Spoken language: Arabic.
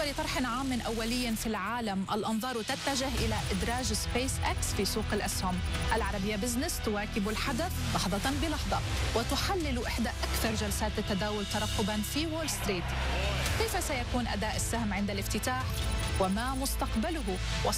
أكبر طرح عام أولي في العالم، الأنظار تتجه إلى إدراج سبيس إكس في سوق الأسهم. العربية بزنس تواكب الحدث لحظة بلحظة وتحلل إحدى أكثر جلسات التداول ترقباً في وول ستريت. كيف سيكون أداء السهم عند الافتتاح؟ وما مستقبله؟